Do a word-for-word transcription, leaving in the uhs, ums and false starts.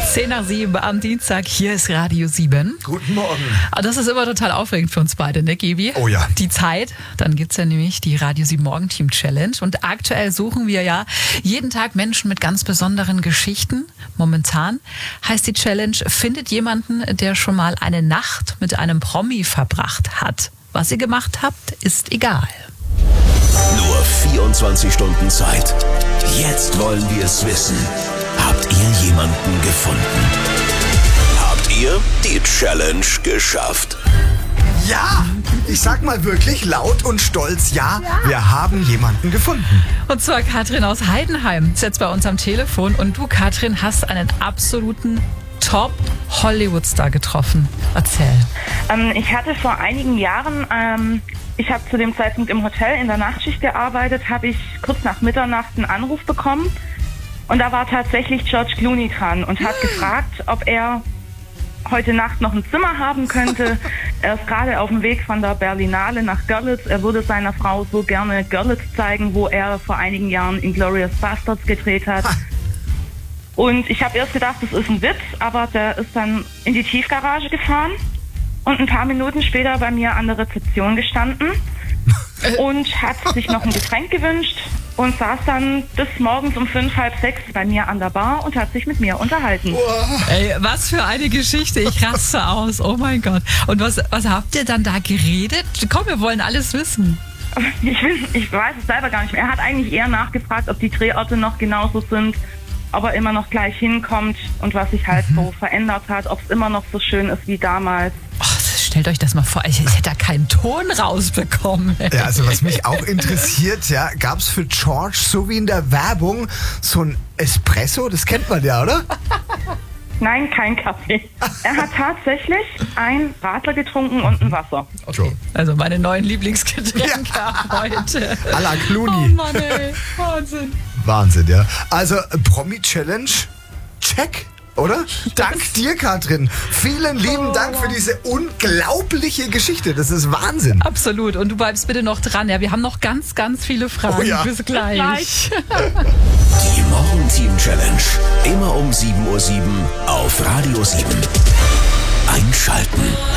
zehn nach sieben am Dienstag, hier ist Radio sieben. Guten Morgen. Das ist immer total aufregend für uns beide, ne, Gibi? Oh ja. Die Zeit, dann gibt's ja nämlich die Radio sieben Morgenteam Challenge. Und aktuell suchen wir ja jeden Tag Menschen mit ganz besonderen Geschichten. Momentan heißt die Challenge, findet jemanden, der schon mal eine Nacht mit einem Promi verbracht hat. Was ihr gemacht habt, ist egal. Nur vierundzwanzig Stunden Zeit. Jetzt wollen wir es wissen. Habt ihr jemanden gefunden? Habt ihr die Challenge geschafft? Ja, ich sag mal wirklich laut und stolz, ja, ja, wir haben jemanden gefunden. Und zwar Katrin aus Heidenheim ist jetzt bei uns am Telefon. Und du, Katrin, hast einen absoluten Top-Hollywood-Star getroffen. Erzähl. Ähm, ich hatte vor einigen Jahren, ähm, ich habe zu dem Zeitpunkt im Hotel in der Nachtschicht gearbeitet, habe ich kurz nach Mitternacht einen Anruf bekommen. Und da war tatsächlich George Clooney dran und hat gefragt, ob er heute Nacht noch ein Zimmer haben könnte. Er ist gerade auf dem Weg von der Berlinale nach Görlitz. Er würde seiner Frau so gerne Görlitz zeigen, wo er vor einigen Jahren Inglourious Basterds gedreht hat. Ha. Und ich habe erst gedacht, das ist ein Witz, aber der ist dann in die Tiefgarage gefahren und ein paar Minuten später bei mir an der Rezeption gestanden und hat sich noch ein Getränk gewünscht und saß dann bis morgens um fünf, halb sechs bei mir an der Bar und hat sich mit mir unterhalten. Ey, was für eine Geschichte. Ich raste aus. Oh mein Gott. Und was, was habt ihr dann da geredet? Komm, wir wollen alles wissen. Ich, will, ich weiß es selber gar nicht mehr. Er hat eigentlich eher nachgefragt, ob die Drehorte noch genauso sind, ob er immer noch gleich hinkommt und was sich halt mhm. so verändert hat, ob es immer noch so schön ist wie damals. Oh, stellt euch das mal vor, ich hätte da keinen Ton rausbekommen. Ja, also was mich auch interessiert, ja, gab es für George, so wie in der Werbung, so ein Espresso? Das kennt man ja, oder? Nein, kein Kaffee. Er hat tatsächlich ein Radler getrunken und ein Wasser. Okay. Also meine neuen Lieblingsgetränke ja. heute. À la Clooney. Oh Mann, ey. Wahnsinn. Wahnsinn, ja. Also Promi-Challenge, check. Oder? Yes. Dank dir, Katrin. Vielen lieben oh, Dank für diese unglaubliche Geschichte. Das ist Wahnsinn. Absolut. Und du bleibst bitte noch dran. Ja, wir haben noch ganz, ganz viele Fragen. Oh ja. Bis gleich. Die Morgenteam Challenge. Immer um sieben Uhr sieben auf Radio sieben. Einschalten.